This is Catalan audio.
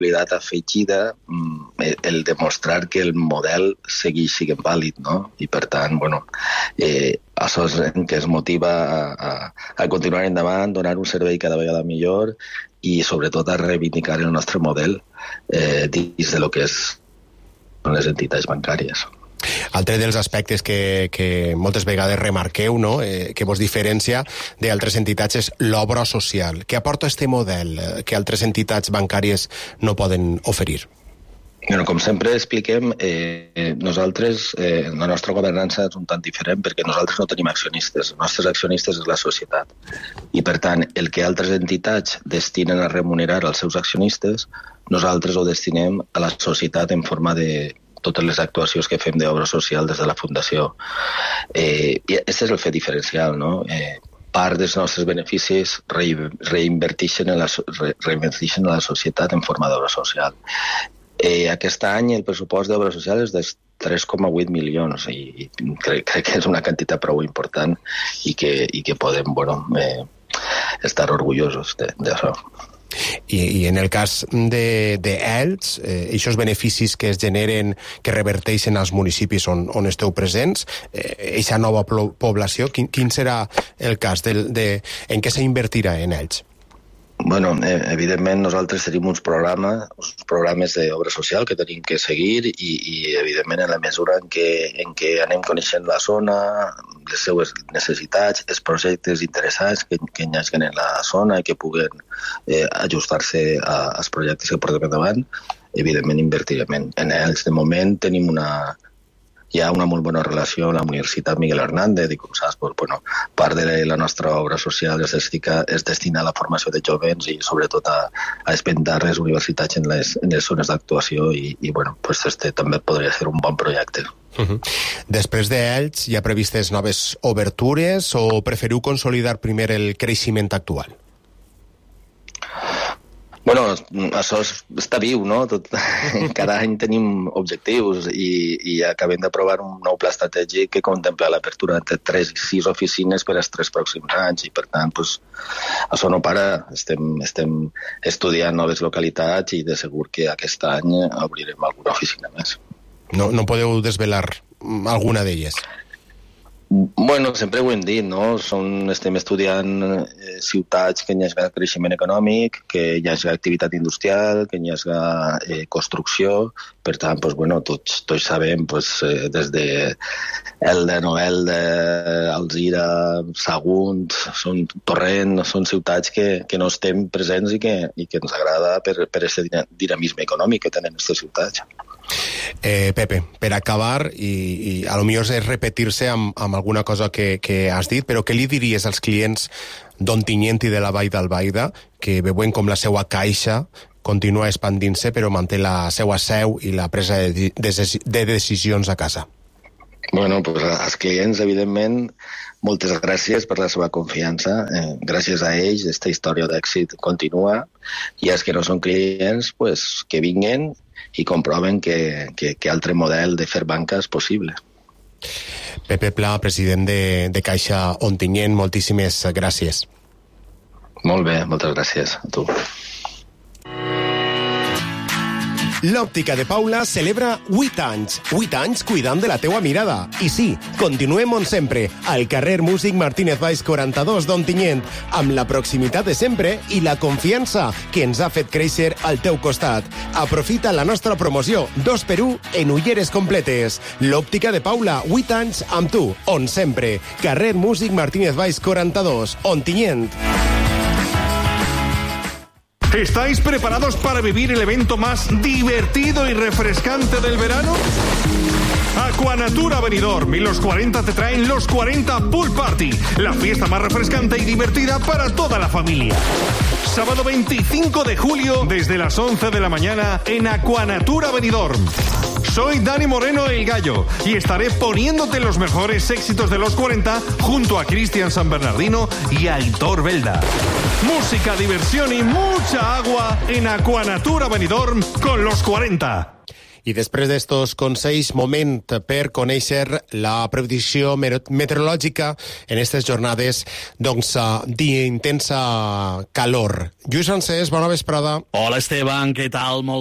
responsabilitat afegida el demostrar que el model segueix sent vàlid, no? I per tant, això és el que es motiva a continuar endavant, donar un servei cada vegada millor i sobretot a reivindicar el nostre model dins de lo que són les entitats bancàries. Altre dels aspectes que moltes vegades remarqueu, no? Que vos diferencia d'altres entitats és l'obra social. Què aporta este model que altres entitats bancàries no poden oferir? Com sempre expliquem, nosaltres, la nostra governança és un tant diferent perquè nosaltres no tenim accionistes. Els nostres accionistes és la societat. I, per tant, el que altres entitats destinen a remunerar als seus accionistes, nosaltres ho destinem a la societat en forma de totes les actuacions que fem d'obra social des de la Fundació. I aquest és el fet diferencial, no? Part dels nostres beneficis reinverteixen a la societat en forma d'obra social. Aquest any el pressupost d'obra social és de 3,8 milions i crec que és una quantitat prou important i que podem estar orgullosos d'això. I en el cas d'Elx, aquests beneficis que es generen, que reverteixen als municipis on esteu presents, aquesta nova població, quin serà el cas? En què s'invertirà en Elx? Evidentment nosaltres tenim uns programes d'obra social que tenim que seguir i evidentment en la mesura en què anem coneixent la zona, les seues necessitats, els projectes interessants que hi hagi en la zona i que puguen ajustar-se als projectes que portem endavant, evidentment invertirem. En ells de moment tenim hi ha una molt bona relació amb la Universitat Miguel Hernández i, com saps, part de la nostra obra social es destina a la formació de jovents i sobretot a expandar les universitats en les zones d'actuació i este també podria ser un bon projecte. Després d'Elx, hi ha previstes noves obertures o preferiu consolidar primer el creixement actual? Això està viu, no? Cada any tenim objectius i acabem d'aprovar un nou pla estratègic que contempla l'apertura de 3 i 6 oficines per als 3 pròxims anys i, per tant, això no para. Estem estudiant noves localitats i de segur que aquest any obrirem alguna oficina més. No podeu desvelar alguna d'elles? Sempre ho hem dit, no? Estem estudiant ciutats que hi hagi creixement econòmic, que hi hagi activitat industrial, que hi hagi construcció. Per tant, tots sabem, des de Elda, Novelda, Alzira, Sagunt, Torrent, són ciutats que no estem presents i que ens agrada per aquest dinamisme econòmic que tenen aquestes ciutats. Pepe, per acabar, i a lo millor és repetir-se amb alguna cosa que has dit, però què li diries als clients d'Ontinyent i de la Vall d'Albaida que veuen com la seva caixa continua expandint-se però manté la seva seu i la presa de decisions a casa? Als clients, evidentment, moltes gràcies per la seva confiança. Gràcies a ells, aquesta història d'èxit continua i els que no són clients, que vinguen i comproven que altre model de fer banca és possible. Pepe Pla, president de Caixa Ontinyent, moltíssimes gràcies. Molt bé, moltes gràcies a tu. L'Òptica de Paula celebra 8 anys. 8 anys cuidant de la teua mirada. I sí, continuem on sempre, al carrer Músic Martínez Valls 42 d'Ontinyent, amb la proximitat de sempre i la confiança que ens ha fet créixer al teu costat. Aprofita la nostra promoció 2x1 en ulleres completes. L'Òptica de Paula, 8 anys amb tu, on sempre. Carrer Músic Martínez Valls 42, Ontinyent. ¿Estáis preparados para vivir el evento más divertido y refrescante del verano? Aquanatura Benidorm y los 40 te traen los 40 Pool Party, la fiesta más refrescante y divertida para toda la familia. Sábado 25 de julio, desde las 11 de la mañana, en Aquanatura Benidorm. Soy Dani Moreno el Gallo y estaré poniéndote los mejores éxitos de los 40 junto a Cristian San Bernardino y Aitor Belda. Música, diversión y mucha agua en Aquanatura Benidorm con los 40. I després d'estos consells, moment per conèixer la previsió meteorològica en aquestes jornades d'intensa calor. Lluís Francesc, bona vesprada. Hola, Esteban, què tal? Molt